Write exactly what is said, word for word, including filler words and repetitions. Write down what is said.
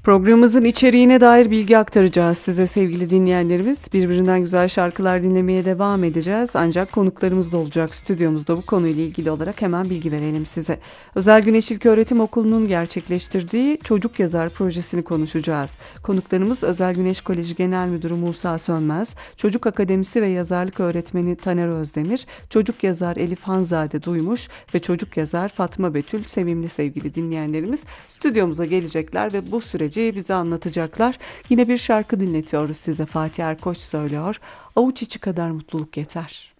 Programımızın içeriğine dair bilgi aktaracağız size sevgili dinleyenlerimiz. Birbirinden güzel şarkılar dinlemeye devam edeceğiz. Ancak konuklarımız da olacak stüdyomuzda bu konuyla ilgili olarak hemen bilgi verelim size. Özel Güneş İlköğretim Okulu'nun gerçekleştirdiği Çocuk Yazar projesini konuşacağız. Konuklarımız Özel Güneş Koleji Genel Müdürü Musa Sönmez, Çocuk Akademisi ve Yazarlık Öğretmeni Taner Özdemir, Çocuk Yazar Elif Hanzade Duymuş ve Çocuk Yazar Fatma Betül Sevimli sevgili dinleyenlerimiz stüdyomuza gelecekler ve bu süreci bize anlatacaklar. Yine bir şarkı dinletiyoruz size. Fatih Erkoç söylüyor. Avuç içi kadar mutluluk yeter.